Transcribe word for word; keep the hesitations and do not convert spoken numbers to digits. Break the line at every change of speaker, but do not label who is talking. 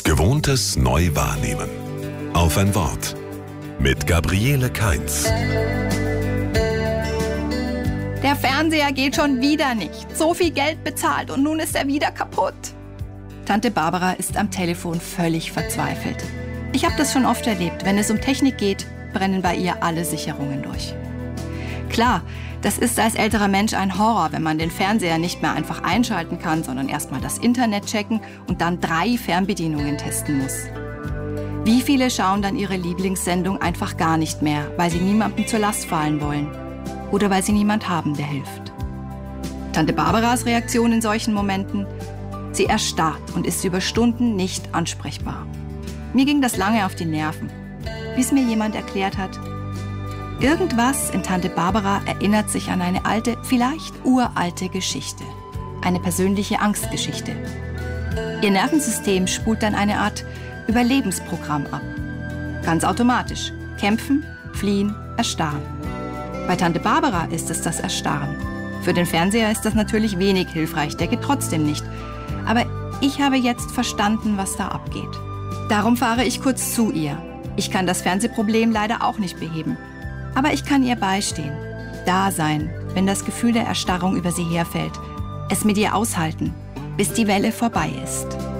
Gewohntes neu wahrnehmen. Auf ein Wort. Mit Gabriele Kainz.
Der Fernseher geht schon wieder nicht. So viel Geld bezahlt und nun ist er wieder kaputt. Tante Barbara ist am Telefon völlig verzweifelt. Ich habe das schon oft erlebt. Wenn es um Technik geht, brennen bei ihr alle Sicherungen durch. Klar, das ist als älterer Mensch ein Horror, wenn man den Fernseher nicht mehr einfach einschalten kann, sondern erstmal das Internet checken und dann drei Fernbedienungen testen muss. Wie viele schauen dann ihre Lieblingssendung einfach gar nicht mehr, weil sie niemandem zur Last fallen wollen? Oder weil sie niemand haben, der hilft? Tante Barbaras Reaktion in solchen Momenten? Sie erstarrt und ist über Stunden nicht ansprechbar. Mir ging das lange auf die Nerven, bis mir jemand erklärt hat, irgendwas in Tante Barbara erinnert sich an eine alte, vielleicht uralte Geschichte. Eine persönliche Angstgeschichte. Ihr Nervensystem spult dann eine Art Überlebensprogramm ab. Ganz automatisch. Kämpfen, fliehen, erstarren. Bei Tante Barbara ist es das Erstarren. Für den Fernseher ist das natürlich wenig hilfreich, der geht trotzdem nicht. Aber ich habe jetzt verstanden, was da abgeht. Darum fahre ich kurz zu ihr. Ich kann das Fernsehproblem leider auch nicht beheben. Aber ich kann ihr beistehen. Da sein, wenn das Gefühl der Erstarrung über sie herfällt. Es mit ihr aushalten, bis die Welle vorbei ist.